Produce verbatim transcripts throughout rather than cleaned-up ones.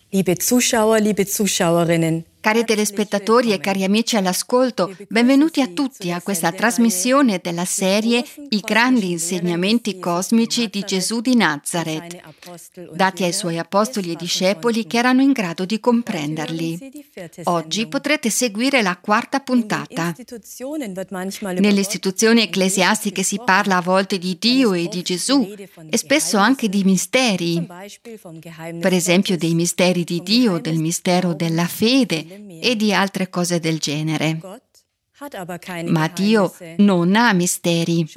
Liebe Zuschauer, liebe Zuschauerinnen. Cari telespettatori e cari amici all'ascolto, benvenuti a tutti a questa trasmissione della serie I grandi insegnamenti cosmici di Gesù di Nazareth, dati ai suoi apostoli e discepoli che erano in grado di comprenderli. Oggi potrete seguire la quarta puntata. Nelle istituzioni ecclesiastiche si parla a volte di Dio e di Gesù e spesso anche di misteri, per esempio dei misteri di Dio, del mistero della fede e di altre cose del genere. Ma Dio non ha misteri.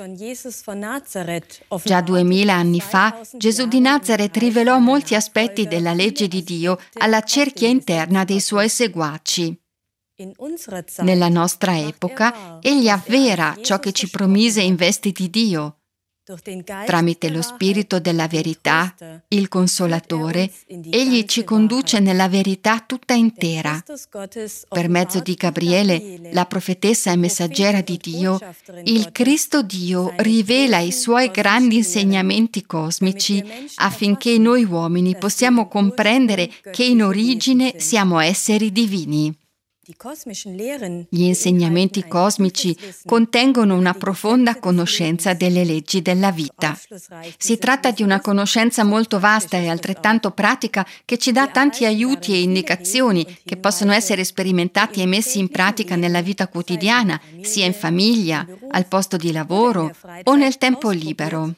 Già duemila anni fa Gesù di Nazareth rivelò molti aspetti della legge di Dio alla cerchia interna dei suoi seguaci. Nella nostra epoca, egli avvera ciò che ci promise in vesti di Dio. Tramite lo Spirito della verità, il Consolatore, egli ci conduce nella verità tutta intera. Per mezzo di Gabriele, la profetessa e messaggera di Dio, il Cristo Dio rivela i suoi grandi insegnamenti cosmici affinché noi uomini possiamo comprendere che in origine siamo esseri divini. Gli insegnamenti cosmici contengono una profonda conoscenza delle leggi della vita. Si tratta di una conoscenza molto vasta e altrettanto pratica che ci dà tanti aiuti e indicazioni che possono essere sperimentati e messi in pratica nella vita quotidiana, sia in famiglia, al posto di lavoro o nel tempo libero.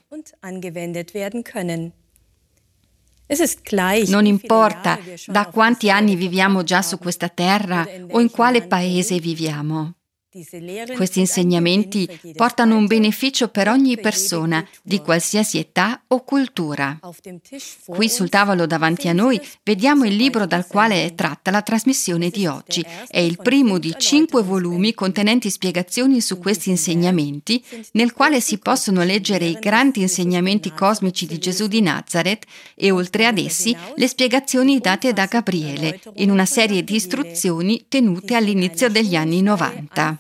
Non importa da quanti anni viviamo già su questa terra o in quale paese viviamo. Questi insegnamenti portano un beneficio per ogni persona, di qualsiasi età o cultura. Qui sul tavolo davanti a noi vediamo il libro dal quale è tratta la trasmissione di oggi. È il primo di cinque volumi contenenti spiegazioni su questi insegnamenti, nel quale si possono leggere i grandi insegnamenti cosmici di Gesù di Nazareth e oltre ad essi le spiegazioni date da Gabriele, in una serie di istruzioni tenute all'inizio degli anni novanta.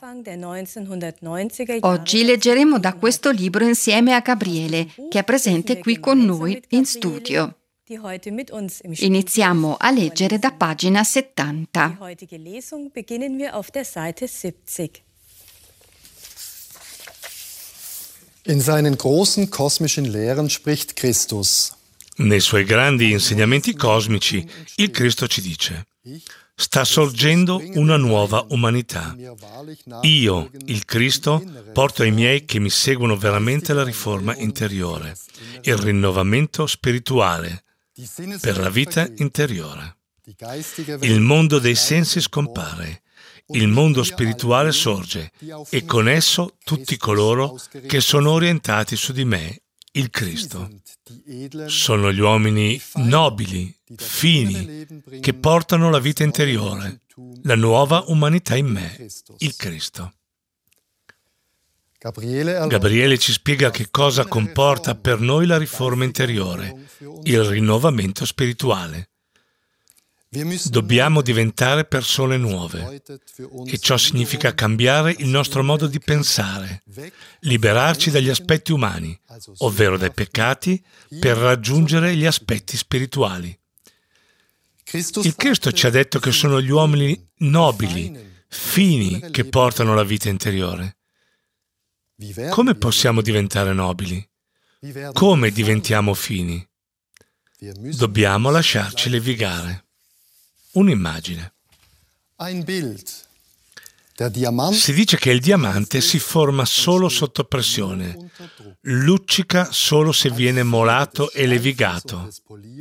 Oggi leggeremo da questo libro insieme a Gabriele, che è presente qui con noi in studio. Iniziamo a leggere da pagina settanta. In seinen großen kosmischen Lehren spricht Christus. Nei suoi grandi insegnamenti cosmici, il Cristo ci dice: sta sorgendo una nuova umanità. Io, il Cristo, porto ai miei che mi seguono veramente la riforma interiore, il rinnovamento spirituale per la vita interiore. Il mondo dei sensi scompare, il mondo spirituale sorge e con esso tutti coloro che sono orientati su di me, il Cristo. Sono gli uomini nobili, fini, che portano la vita interiore, la nuova umanità in me, il Cristo. Gabriele ci spiega che cosa comporta per noi la riforma interiore, il rinnovamento spirituale. Dobbiamo diventare persone nuove e ciò significa cambiare il nostro modo di pensare, liberarci dagli aspetti umani, ovvero dai peccati, per raggiungere gli aspetti spirituali. Il Cristo ci ha detto che sono gli uomini nobili, fini, che portano la vita interiore. Come possiamo diventare nobili? Come diventiamo fini? Dobbiamo lasciarci levigare. Un'immagine. Si dice che il diamante si forma solo sotto pressione, luccica solo se viene molato e levigato.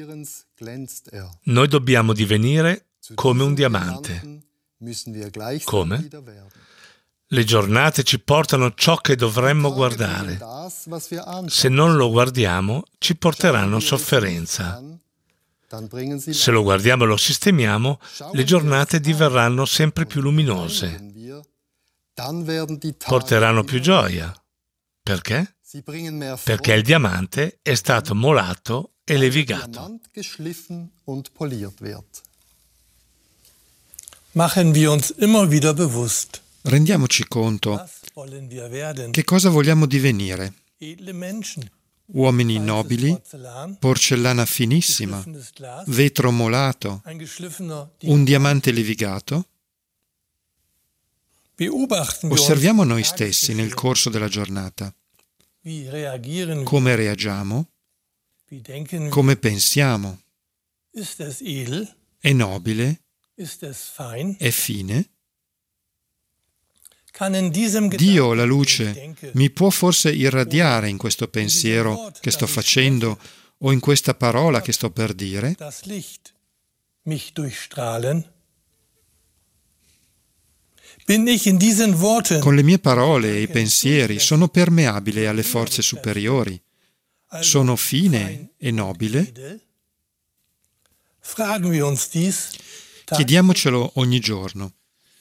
Noi dobbiamo divenire come un diamante. Come? Le giornate ci portano ciò che dovremmo guardare. Se non lo guardiamo, ci porteranno sofferenza. Se lo guardiamo e lo sistemiamo, le giornate diverranno sempre più luminose. Porteranno più gioia. Perché? Perché il diamante è stato molato e levigato. Machen wir uns immer wieder bewusst. Rendiamoci conto che cosa vogliamo divenire. uomini nobili, porcellana finissima, vetro molato, un diamante levigato? Osserviamo noi stessi nel corso della giornata. Come reagiamo? Come pensiamo? È nobile? È fine? Dio, la luce, mi può forse irradiare in questo pensiero che sto facendo o in questa parola che sto per dire? Con le mie parole e i pensieri sono permeabile alle forze superiori? Sono fine e nobile? Chiediamocelo ogni giorno.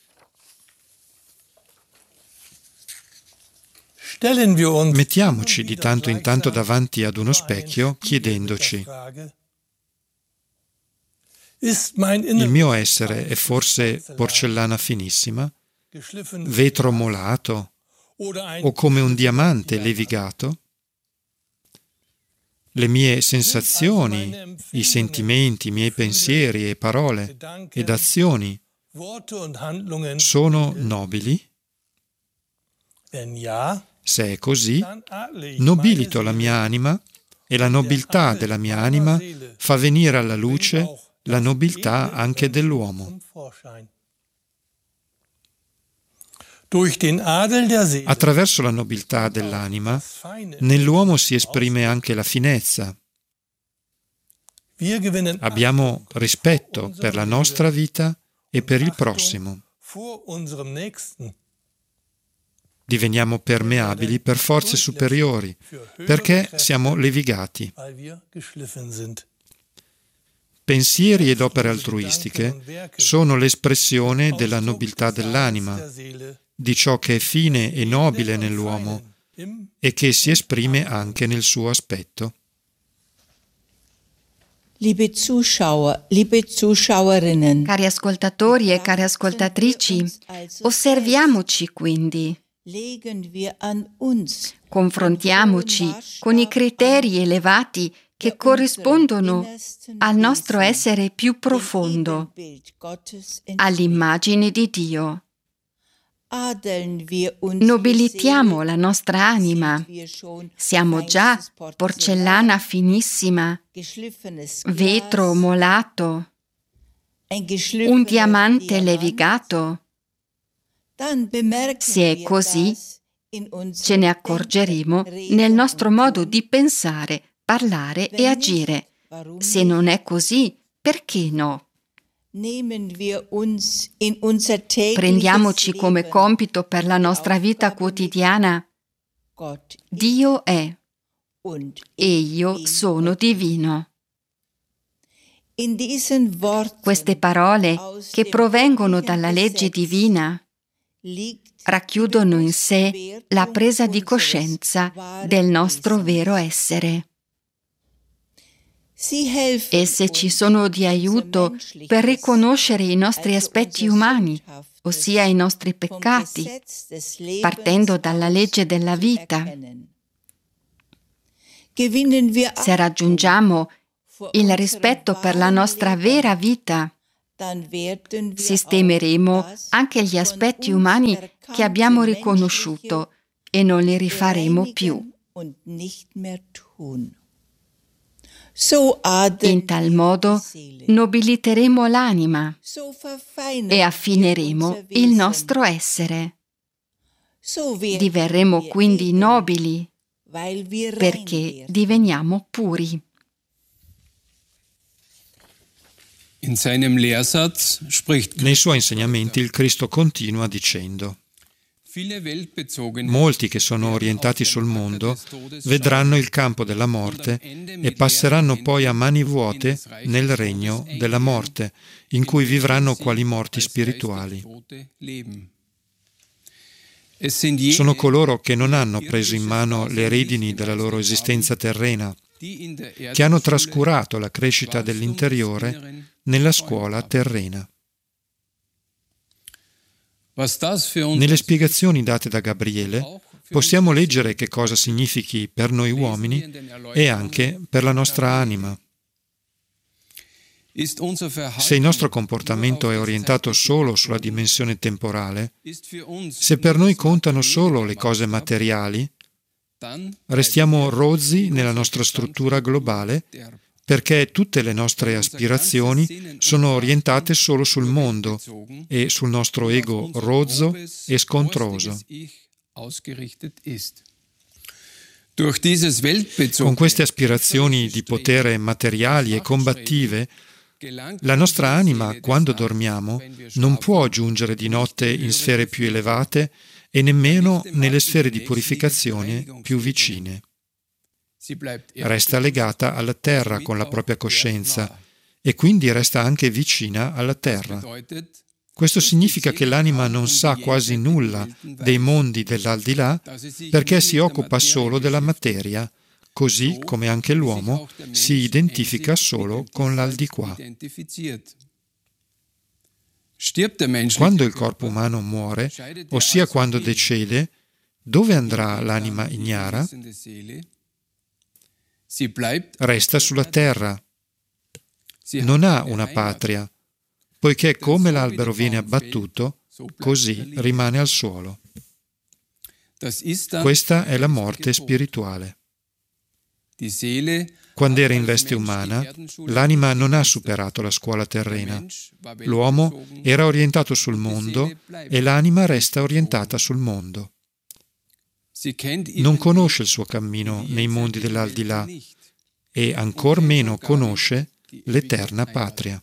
Mettiamoci di tanto in tanto davanti ad uno specchio chiedendoci: il mio essere è forse porcellana finissima, vetro molato o come un diamante levigato? Le mie sensazioni, i sentimenti, i miei pensieri e parole ed azioni sono nobili? Se è così, nobilito la mia anima e la nobiltà della mia anima fa venire alla luce la nobiltà anche dell'uomo. Attraverso la nobiltà dell'anima, nell'uomo si esprime anche la finezza. Abbiamo rispetto per la nostra vita e per il prossimo. Diveniamo permeabili per forze superiori, perché siamo levigati. Pensieri ed opere altruistiche sono l'espressione della nobiltà dell'anima, di ciò che è fine e nobile nell'uomo e che si esprime anche nel suo aspetto. Liebe Zuschauer, liebe Zuschauerinnen. Cari ascoltatori e care ascoltatrici, osserviamoci quindi. Confrontiamoci con i criteri elevati che corrispondono al nostro essere più profondo, all'immagine di Dio. Nobilitiamo la nostra anima. Siamo già porcellana finissima, vetro molato, un diamante levigato. Se è così, ce ne accorgeremo nel nostro modo di pensare, parlare e agire. Se non è così, perché no? Prendiamoci come compito per la nostra vita quotidiana: Dio è e io sono divino. Queste parole, che provengono dalla legge divina, racchiudono in sé la presa di coscienza del nostro vero essere. Esse ci sono di aiuto per riconoscere i nostri aspetti umani, ossia i nostri peccati, partendo dalla legge della vita. Se raggiungiamo il rispetto per la nostra vera vita, sistemeremo anche gli aspetti umani che abbiamo riconosciuto e non li rifaremo più. In tal modo nobiliteremo l'anima e affineremo il nostro essere. Diverremo quindi nobili perché diveniamo puri. Nei suoi insegnamenti il Cristo continua dicendo: molti che sono orientati sul mondo vedranno il campo della morte e passeranno poi a mani vuote nel regno della morte, in cui vivranno quali morti spirituali. Sono coloro che non hanno preso in mano le redini della loro esistenza terrena, che hanno trascurato la crescita dell'interiore nella scuola terrena. Nelle spiegazioni date da Gabriele possiamo leggere che cosa significhi per noi uomini e anche per la nostra anima. Se il nostro comportamento è orientato solo sulla dimensione temporale, se per noi contano solo le cose materiali, restiamo rozzi nella nostra struttura globale perché tutte le nostre aspirazioni sono orientate solo sul mondo e sul nostro ego rozzo e scontroso. Con queste aspirazioni di potere materiali e combattive, la nostra anima, quando dormiamo, non può giungere di notte in sfere più elevate e nemmeno nelle sfere di purificazione più vicine. Resta legata alla terra con la propria coscienza e quindi resta anche vicina alla terra. Questo significa che l'anima non sa quasi nulla dei mondi dell'aldilà perché si occupa solo della materia, così come anche l'uomo si identifica solo con l'aldiquà. Quando il corpo umano muore, ossia quando decede, dove andrà l'anima ignara? Resta sulla terra. Non ha una patria, poiché come l'albero viene abbattuto, così rimane al suolo. Questa è la morte spirituale. Quando era in veste umana, l'anima non ha superato la scuola terrena. L'uomo era orientato sul mondo e l'anima resta orientata sul mondo. Non conosce il suo cammino nei mondi dell'aldilà e ancor meno conosce l'eterna patria.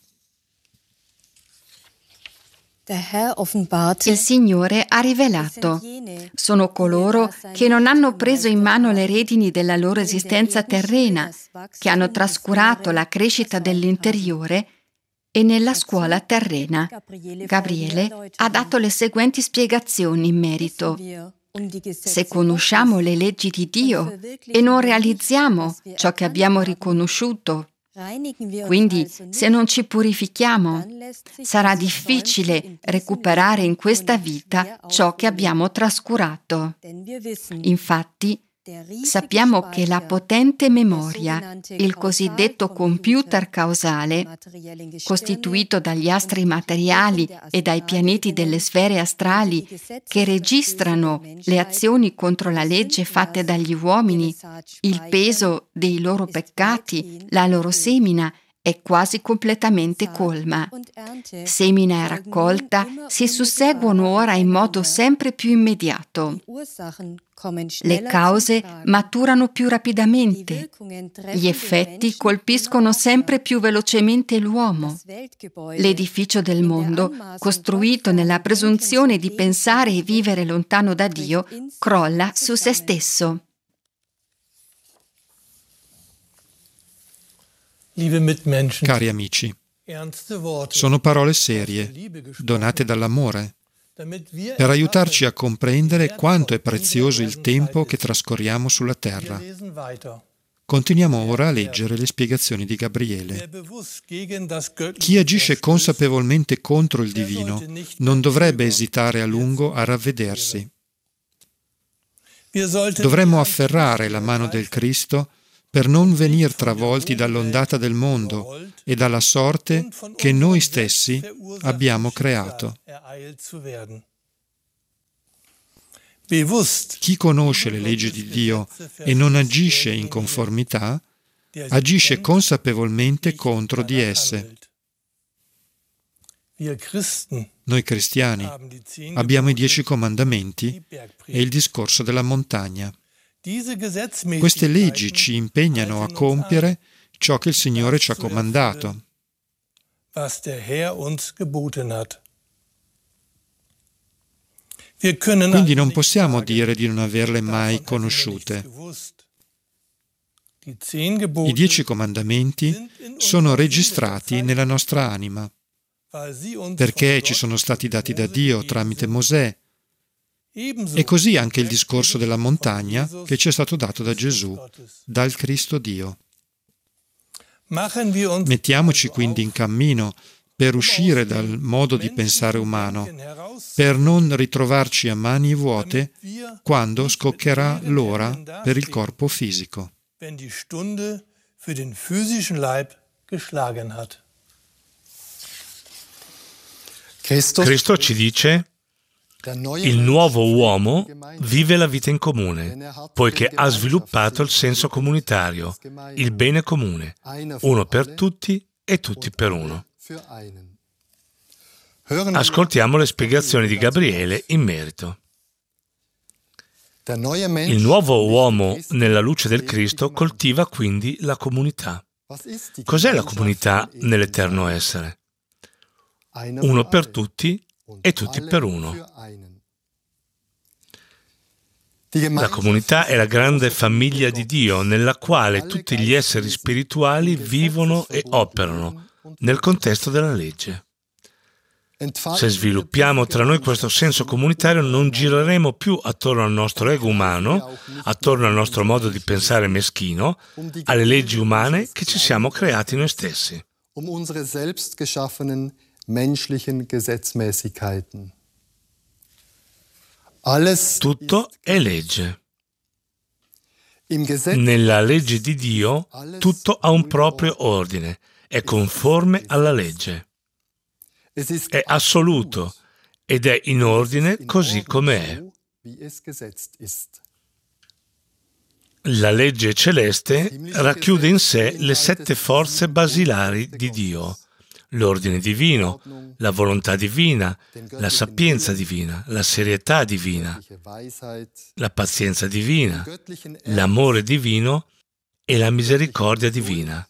Il Signore ha rivelato: sono coloro che non hanno preso in mano le redini della loro esistenza terrena, che hanno trascurato la crescita dell'interiore e nella scuola terrena. Gabriele ha dato le seguenti spiegazioni in merito. Se conosciamo le leggi di Dio e non realizziamo ciò che abbiamo riconosciuto, quindi se non ci purifichiamo, sarà difficile recuperare in questa vita ciò che abbiamo trascurato. Infatti, sappiamo che la potente memoria, il cosiddetto computer causale, costituito dagli astri materiali e dai pianeti delle sfere astrali che registrano le azioni contro la legge fatte dagli uomini, il peso dei loro peccati, la loro semina, è quasi completamente colma. Semina e raccolta si susseguono ora in modo sempre più immediato. Le cause maturano più rapidamente. Gli effetti colpiscono sempre più velocemente l'uomo. L'edificio del mondo, costruito nella presunzione di pensare e vivere lontano da Dio, crolla su se stesso. Cari amici, sono parole serie, donate dall'amore, per aiutarci a comprendere quanto è prezioso il tempo che trascorriamo sulla terra. Continuiamo ora a leggere le spiegazioni di Gabriele. Chi agisce consapevolmente contro il divino non dovrebbe esitare a lungo a ravvedersi. Dovremmo afferrare la mano del Cristo per non venir travolti dall'ondata del mondo e dalla sorte che noi stessi abbiamo creato. Chi conosce le leggi di Dio e non agisce in conformità, agisce consapevolmente contro di esse. Noi cristiani abbiamo i dieci comandamenti e il discorso della montagna. Queste leggi ci impegnano a compiere ciò che il Signore ci ha comandato. Quindi non possiamo dire di non averle mai conosciute. I dieci comandamenti sono registrati nella nostra anima, perché ci sono stati dati da Dio tramite Mosè, e così anche il discorso della montagna che ci è stato dato da Gesù, dal Cristo Dio. Mettiamoci quindi in cammino per uscire dal modo di pensare umano, per non ritrovarci a mani vuote quando scoccherà l'ora per il corpo fisico. Cristo ci dice: il nuovo uomo vive la vita in comune, poiché ha sviluppato il senso comunitario, il bene comune, uno per tutti e tutti per uno. Ascoltiamo le spiegazioni di Gabriele in merito. Il nuovo uomo, nella luce del Cristo, coltiva quindi la comunità. Cos'è la comunità nell'eterno essere? Uno per tutti e tutti per uno. La comunità è la grande famiglia di Dio, nella quale tutti gli esseri spirituali vivono e operano nel contesto della legge. Se sviluppiamo tra noi questo senso comunitario, non gireremo più attorno al nostro ego umano, attorno al nostro modo di pensare meschino, alle leggi umane che ci siamo creati noi stessi. Um unsere selbst geschaffenen menschlichen Gesetzmäßigkeiten. Alles Tutto è legge. Nella legge di Dio tutto ha un proprio ordine, è conforme alla legge. È assoluto ed è in ordine così come è. La legge celeste racchiude in sé le sette forze basilari di Dio: l'ordine divino, la volontà divina, la sapienza divina, la serietà divina, la pazienza divina, l'amore divino e la misericordia divina.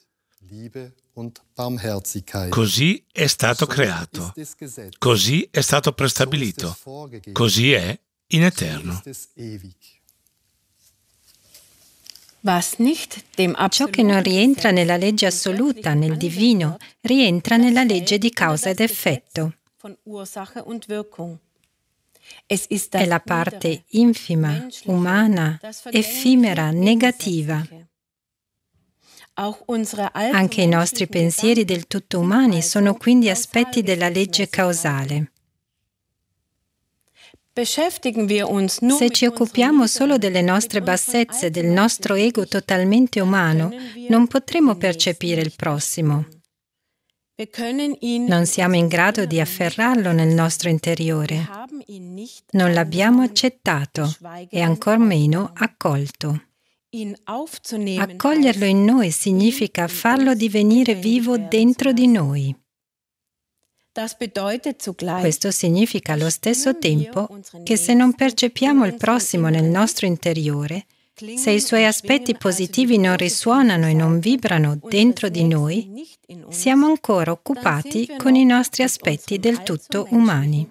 Così è stato creato, così è stato prestabilito, così è in eterno. Ciò che non rientra nella legge assoluta, nel divino, rientra nella legge di causa ed effetto. È la parte infima, umana, effimera, negativa. Anche i nostri pensieri del tutto umani sono quindi aspetti della legge causale. Se ci occupiamo solo delle nostre bassezze, del nostro ego totalmente umano, non potremo percepire il prossimo. Non siamo in grado di afferrarlo nel nostro interiore. Non l'abbiamo accettato e ancor meno accolto. Accoglierlo in noi significa farlo divenire vivo dentro di noi. Questo significa allo stesso tempo che se non percepiamo il prossimo nel nostro interiore, se i suoi aspetti positivi non risuonano e non vibrano dentro di noi, siamo ancora occupati con i nostri aspetti del tutto umani.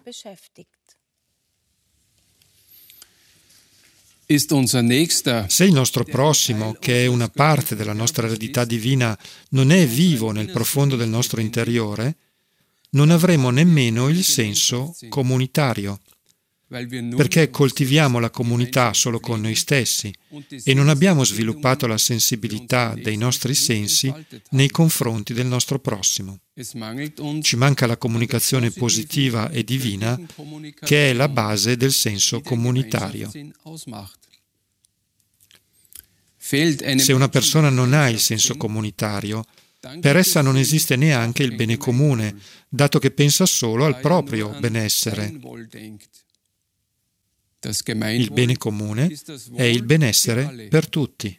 Se il nostro prossimo, che è una parte della nostra eredità divina, non è vivo nel profondo del nostro interiore, non avremo nemmeno il senso comunitario, perché coltiviamo la comunità solo con noi stessi e non abbiamo sviluppato la sensibilità dei nostri sensi nei confronti del nostro prossimo. Ci manca la comunicazione positiva e divina, che è la base del senso comunitario. Se una persona non ha il senso comunitario, per essa non esiste neanche il bene comune, dato che pensa solo al proprio benessere. Il bene comune è il benessere per tutti.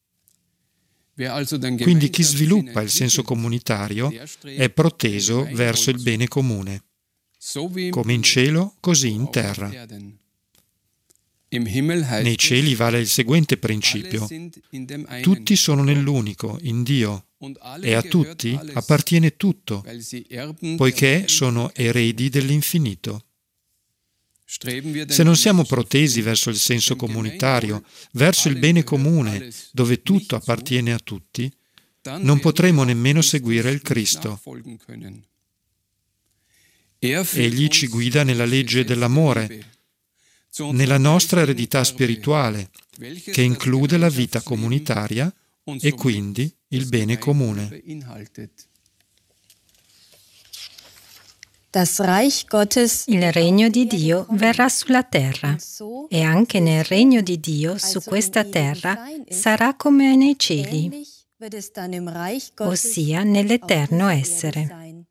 Quindi chi sviluppa il senso comunitario è proteso verso il bene comune, come in cielo, così in terra. Nei cieli vale il seguente principio: tutti sono nell'unico, in Dio, e a tutti appartiene tutto, poiché sono eredi dell'infinito. Se non siamo protesi verso il senso comunitario, verso il bene comune, dove tutto appartiene a tutti, non potremo nemmeno seguire il Cristo. Egli ci guida nella legge dell'amore, nella nostra eredità spirituale, che include la vita comunitaria e quindi il bene comune. Il regno di Dio verrà sulla terra e anche nel regno di Dio su questa terra sarà come nei cieli, ossia nell'eterno essere.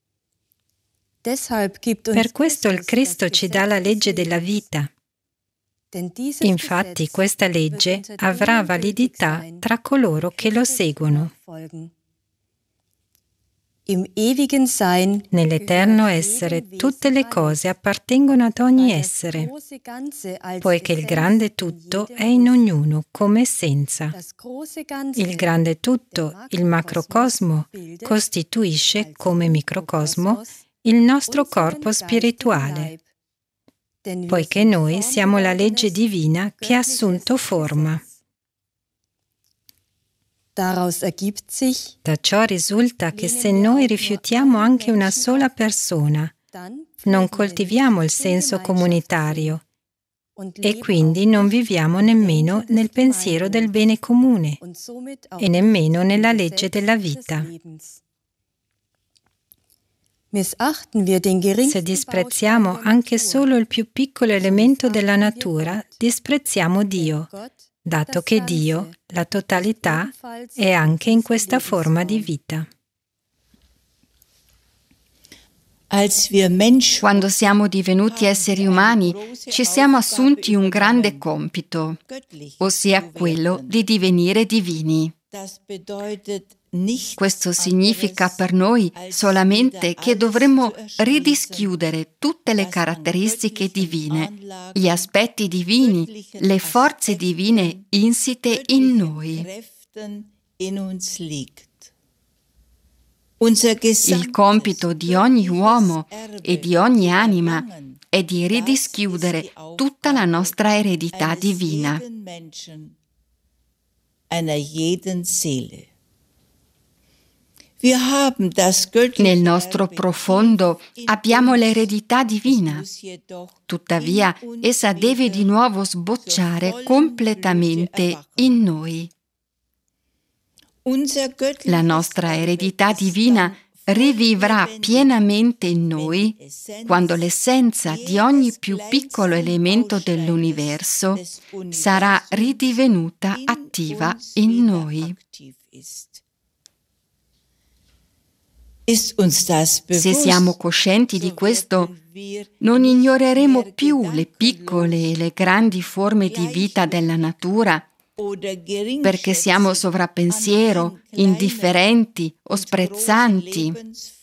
Per questo il Cristo ci dà la legge della vita. Infatti questa legge avrà validità tra coloro che lo seguono. Nell'eterno essere tutte le cose appartengono ad ogni essere, poiché il grande tutto è in ognuno come essenza. Il grande tutto, il macrocosmo, costituisce come microcosmo il nostro corpo spirituale, poiché noi siamo la legge divina che ha assunto forma. Da ciò risulta che se noi rifiutiamo anche una sola persona, non coltiviamo il senso comunitario e quindi non viviamo nemmeno nel pensiero del bene comune e nemmeno nella legge della vita. Se disprezziamo anche solo il più piccolo elemento della natura, disprezziamo Dio, dato che Dio, la totalità, è anche in questa forma di vita. Quando siamo divenuti esseri umani, ci siamo assunti un grande compito, ossia quello di divenire divini. Questo significa per noi solamente che dovremmo ridischiudere tutte le caratteristiche divine, gli aspetti divini, le forze divine insite in noi. Il compito di ogni uomo e di ogni anima è di ridischiudere tutta la nostra eredità divina. Nel nostro profondo abbiamo l'eredità divina, tuttavia essa deve di nuovo sbocciare completamente in noi. La nostra eredità divina rivivrà pienamente in noi quando l'essenza di ogni più piccolo elemento dell'universo sarà ridivenuta attiva in noi. Se siamo coscienti di questo, non ignoreremo più le piccole e le grandi forme di vita della natura, perché siamo sovrappensiero, indifferenti o sprezzanti.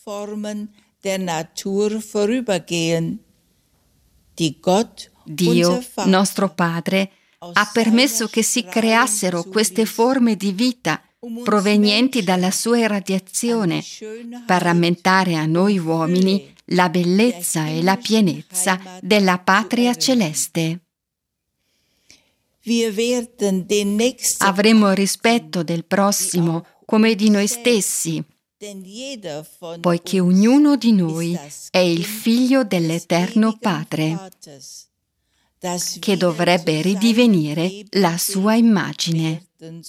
Dio, nostro Padre, ha permesso che si creassero queste forme di vita provenienti dalla sua irradiazione, per rammentare a noi uomini la bellezza e la pienezza della patria celeste. Avremo rispetto del prossimo come di noi stessi, poiché ognuno di noi è il figlio dell'Eterno Padre, che dovrebbe ridivenire la sua immagine.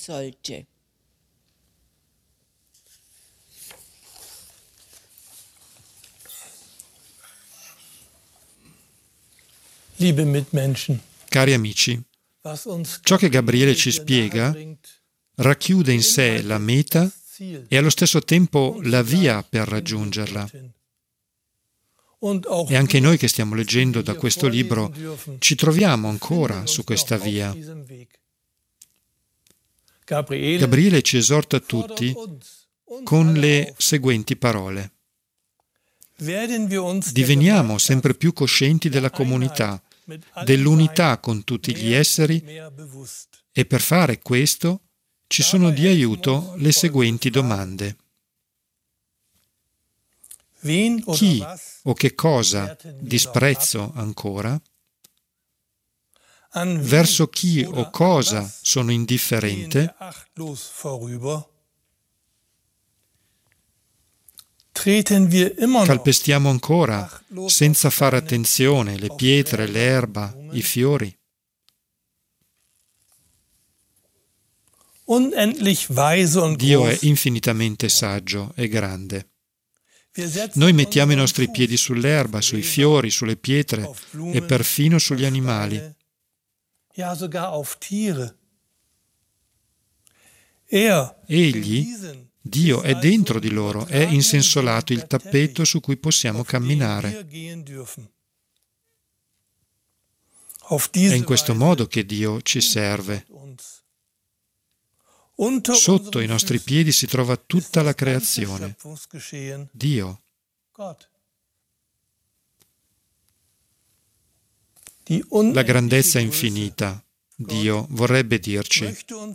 Cari amici, ciò che Gabriele ci spiega racchiude in sé la meta e allo stesso tempo la via per raggiungerla. E anche noi che stiamo leggendo da questo libro ci troviamo ancora su questa via. Gabriele ci esorta tutti con le seguenti parole. Diveniamo sempre più coscienti della comunità, dell'unità con tutti gli esseri, e per fare questo ci sono di aiuto le seguenti domande. Chi o che cosa disprezzo ancora? Verso chi o cosa sono indifferente? Calpestiamo ancora, senza fare attenzione, le pietre, l'erba, i fiori. Dio è infinitamente saggio e grande. Noi mettiamo i nostri piedi sull'erba, sui fiori, sulle pietre e perfino sugli animali. Egli, Dio, è dentro di loro, è insensolato il tappeto su cui possiamo camminare. È in questo modo che Dio ci serve. Sotto i nostri piedi si trova tutta la creazione. Dio. La grandezza infinita, Dio vorrebbe dirci: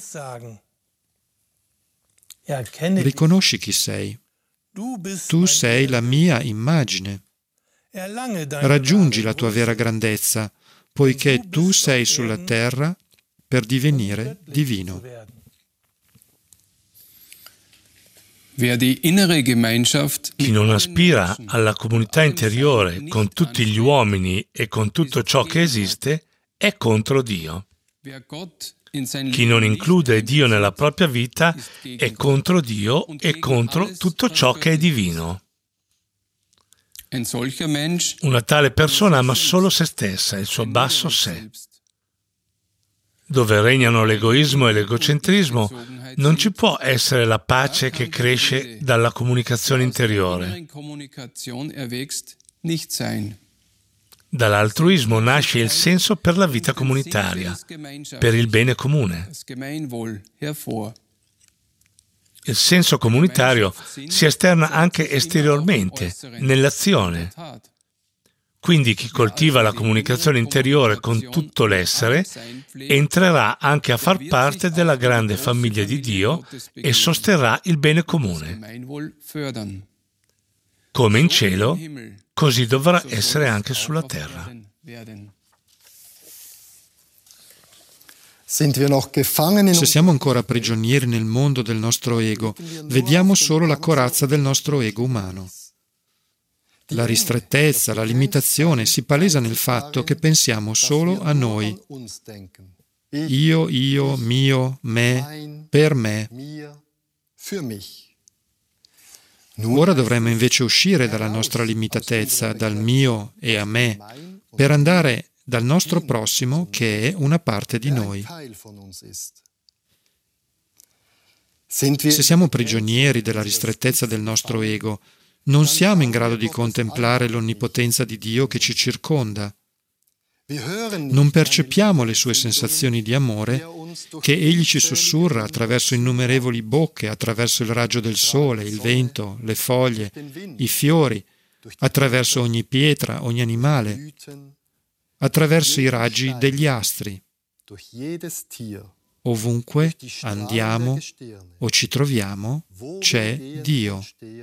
riconosci chi sei. Tu sei la mia immagine. Raggiungi la tua vera grandezza, poiché tu sei sulla terra per divenire divino. Chi non aspira alla comunità interiore con tutti gli uomini e con tutto ciò che esiste è contro Dio. Chi non include Dio nella propria vita è contro Dio e contro tutto ciò che è divino. Una tale persona ama solo se stessa, il suo basso sé. Dove regnano l'egoismo e l'egocentrismo, non ci può essere la pace che cresce dalla comunicazione interiore. Dall'altruismo nasce il senso per la vita comunitaria, per il bene comune. Il senso comunitario si esterna anche esteriormente, nell'azione. Quindi chi coltiva la comunicazione interiore con tutto l'essere entrerà anche a far parte della grande famiglia di Dio e sosterrà il bene comune. Come in cielo, così dovrà essere anche sulla terra. Se siamo ancora prigionieri nel mondo del nostro ego, vediamo solo la corazza del nostro ego umano. La ristrettezza, la limitazione si palesa nel fatto che pensiamo solo a noi. Io, io, mio, me, per me. Ora dovremmo invece uscire dalla nostra limitatezza, dal mio e a me, per andare dal nostro prossimo che è una parte di noi. Se siamo prigionieri della ristrettezza del nostro ego, non siamo in grado di contemplare l'onnipotenza di Dio che ci circonda. Non percepiamo le sue sensazioni di amore che Egli ci sussurra attraverso innumerevoli bocche, attraverso il raggio del sole, il vento, le foglie, i fiori, attraverso ogni pietra, ogni animale, attraverso i raggi degli astri. Ovunque andiamo o ci troviamo, c'è Dio.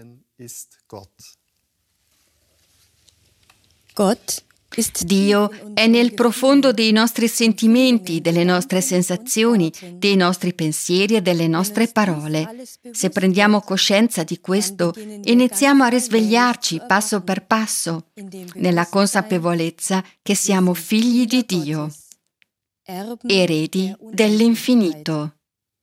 Dio è nel profondo dei nostri sentimenti, delle nostre sensazioni, dei nostri pensieri e delle nostre parole. Se prendiamo coscienza di questo, iniziamo a risvegliarci passo per passo, nella consapevolezza che siamo figli di Dio, eredi dell'infinito.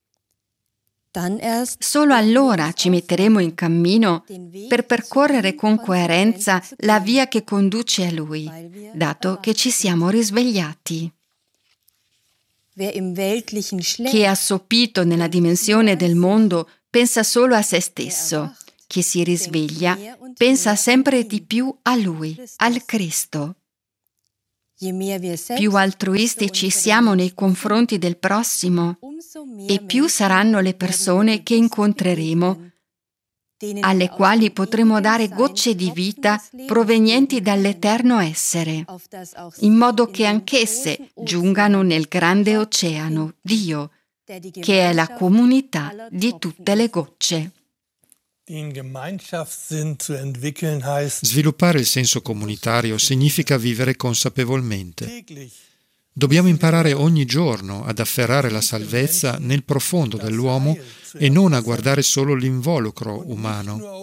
Solo allora ci metteremo in cammino per percorrere con coerenza la via che conduce a Lui, dato che ci siamo risvegliati. Chi è assopito nella dimensione del mondo pensa solo a se stesso. Chi si risveglia pensa sempre di più a Lui, al Cristo. Più altruistici siamo nei confronti del prossimo e più saranno le persone che incontreremo, alle quali potremo dare gocce di vita provenienti dall'eterno essere, in modo che anch'esse giungano nel grande oceano, Dio, che è la comunità di tutte le gocce. Sviluppare il senso comunitario significa vivere consapevolmente. Dobbiamo imparare ogni giorno ad afferrare la salvezza nel profondo dell'uomo e non a guardare solo l'involucro umano.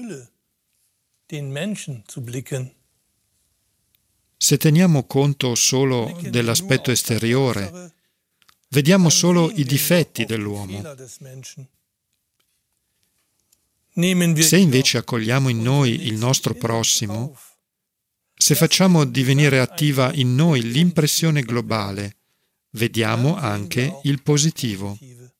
Se teniamo conto solo dell'aspetto esteriore, vediamo solo i difetti dell'uomo. Se invece accogliamo in noi il nostro prossimo, se facciamo divenire attiva in noi l'impressione globale, vediamo anche il positivo.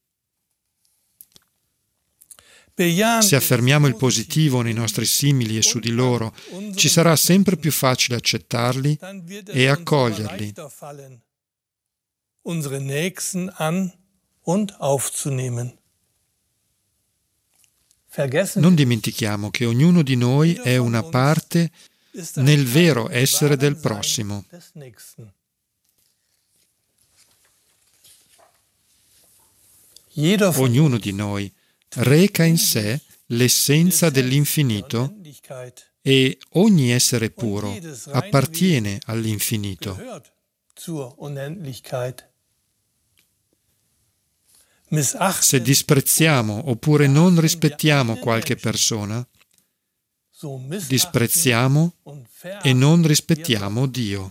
Se affermiamo il positivo nei nostri simili e su di loro, ci sarà sempre più facile accettarli e accoglierli. Unsere Nächsten an und aufzunehmen. Non dimentichiamo che ognuno di noi è una parte nel vero essere del prossimo. Ognuno di noi reca in sé l'essenza dell'infinito e ogni essere puro appartiene all'infinito. Se disprezziamo oppure non rispettiamo qualche persona, disprezziamo e non rispettiamo Dio.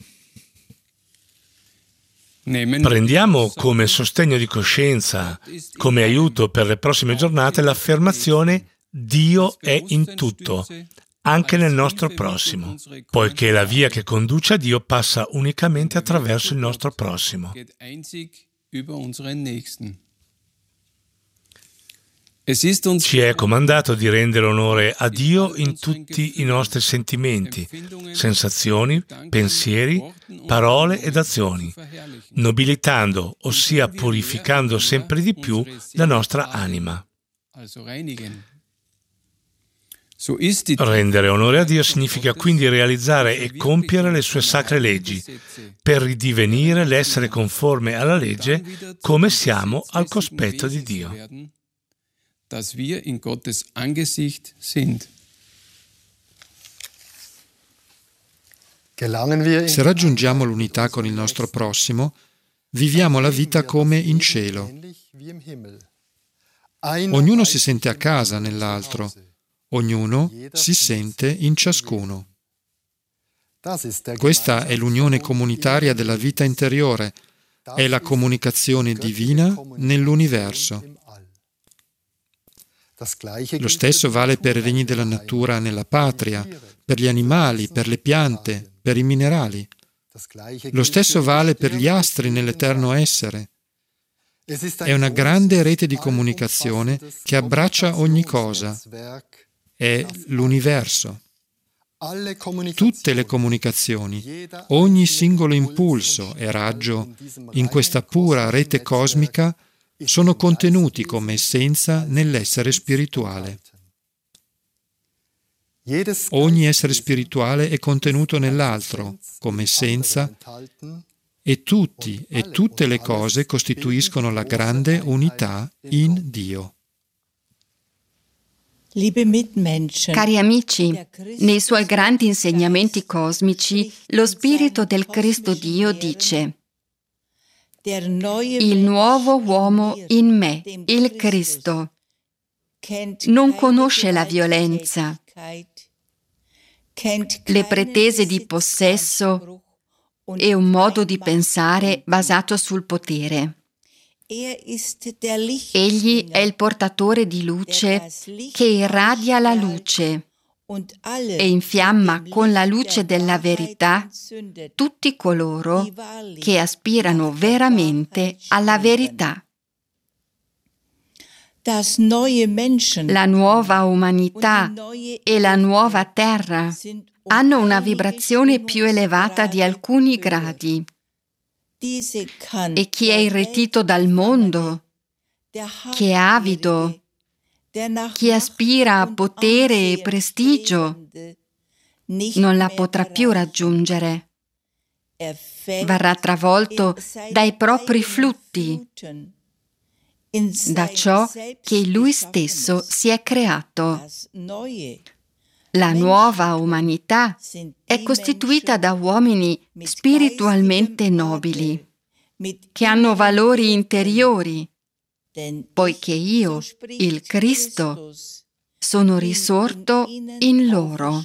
Prendiamo come sostegno di coscienza, come aiuto per le prossime giornate, l'affermazione Dio è in tutto, anche nel nostro prossimo, poiché la via che conduce a Dio passa unicamente attraverso il nostro prossimo. Ci è comandato di rendere onore a Dio in tutti i nostri sentimenti, sensazioni, pensieri, parole ed azioni, nobilitando, ossia purificando sempre di più la nostra anima. Rendere onore a Dio significa quindi realizzare e compiere le sue sacre leggi, per ridivenire l'essere conforme alla legge come siamo al cospetto di Dio. Dass wir in Gottes Angesicht sind. Se raggiungiamo l'unità con il nostro prossimo, viviamo la vita come in cielo. Ognuno si sente a casa nell'altro, ognuno si sente in ciascuno. Questa è l'unione comunitaria della vita interiore, è la comunicazione divina nell'universo. Lo stesso vale per i regni della natura nella patria, per gli animali, per le piante, per i minerali. Lo stesso vale per gli astri nell'eterno essere. È una grande rete di comunicazione che abbraccia ogni cosa. È l'universo. Tutte le comunicazioni, ogni singolo impulso e raggio in questa pura rete cosmica sono contenuti come essenza nell'essere spirituale. Ogni essere spirituale è contenuto nell'altro come essenza e tutti e tutte le cose costituiscono la grande unità in Dio. Cari amici, nei suoi grandi insegnamenti cosmici, lo Spirito del Cristo Dio dice: il nuovo uomo in me, il Cristo, non conosce la violenza, le pretese di possesso e un modo di pensare basato sul potere. Egli è il portatore di luce che irradia la luce e infiamma con la luce della verità tutti coloro che aspirano veramente alla verità. La nuova umanità e la nuova terra hanno una vibrazione più elevata di alcuni gradi e chi è irretito dal mondo, chi è avido, chi aspira a potere e prestigio non la potrà più raggiungere. Verrà travolto dai propri flutti, da ciò che lui stesso si è creato. La nuova umanità è costituita da uomini spiritualmente nobili, che hanno valori interiori, poiché io, il Cristo, sono risorto in loro.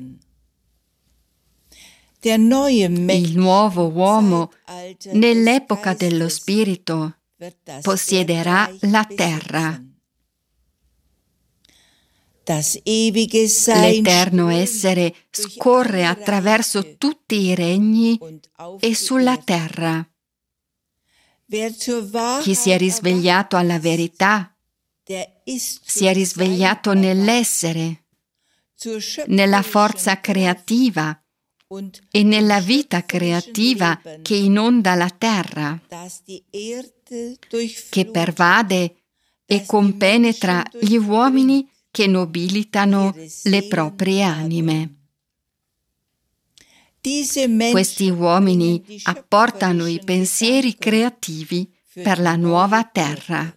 Il nuovo uomo, nell'epoca dello Spirito, possiederà la terra. L'eterno essere scorre attraverso tutti i regni e sulla terra. Chi si è risvegliato alla verità si è risvegliato nell'essere, nella forza creativa e nella vita creativa che inonda la terra, che pervade e compenetra gli uomini che nobilitano le proprie anime. Questi uomini apportano i pensieri creativi per la nuova terra.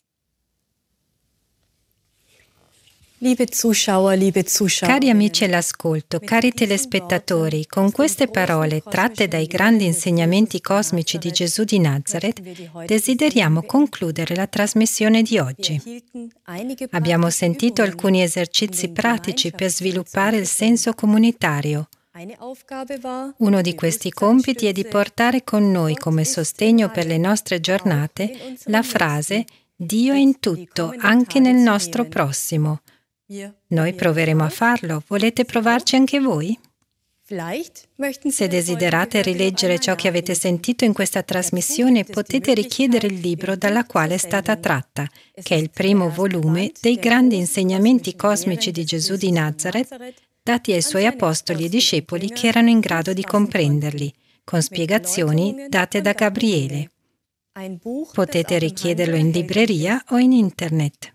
Cari amici all'ascolto, cari telespettatori, con queste parole tratte dai grandi insegnamenti cosmici di Gesù di Nazaret, desideriamo concludere la trasmissione di oggi. Abbiamo sentito alcuni esercizi pratici per sviluppare il senso comunitario. Uno di questi compiti è di portare con noi come sostegno per le nostre giornate la frase «Dio è in tutto, anche nel nostro prossimo». Noi proveremo a farlo. Volete provarci anche voi? Se desiderate rileggere ciò che avete sentito in questa trasmissione, potete richiedere il libro dalla quale è stata tratta, che è il primo volume dei grandi insegnamenti cosmici di Gesù di Nazaret, dati ai suoi apostoli e discepoli che erano in grado di comprenderli, con spiegazioni date da Gabriele. Potete richiederlo in libreria o in internet.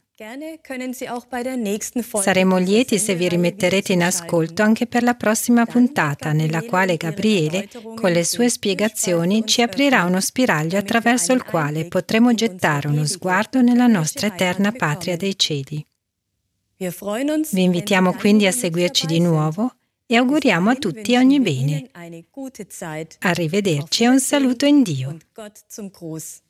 Saremo lieti se vi rimetterete in ascolto anche per la prossima puntata, nella quale Gabriele, con le sue spiegazioni, ci aprirà uno spiraglio attraverso il quale potremo gettare uno sguardo nella nostra eterna patria dei cieli. Vi invitiamo quindi a seguirci di nuovo e auguriamo a tutti ogni bene. Arrivederci e un saluto in Dio.